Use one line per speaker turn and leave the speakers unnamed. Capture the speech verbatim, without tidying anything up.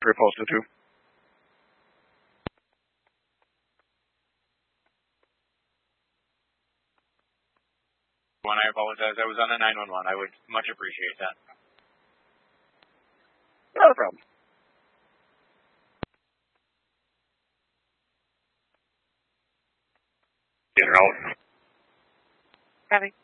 you're posted to.
One, I apologize. I was on the nine one one. I would much appreciate that.
Not a problem.
Get her out.
Copy.